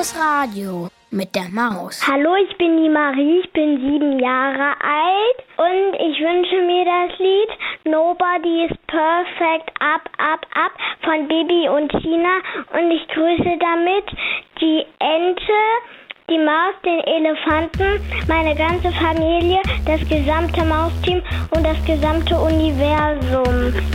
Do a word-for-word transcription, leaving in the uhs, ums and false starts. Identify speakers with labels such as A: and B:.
A: Das Radio mit der Maus.
B: Hallo, ich bin die Marie, ich bin sieben Jahre alt und ich wünsche mir das Lied Nobody is Perfect Up, Up, Up von Bibi und Tina und ich grüße damit die Ente, die Maus, den Elefanten, meine ganze Familie, das gesamte Mausteam und das gesamte Universum.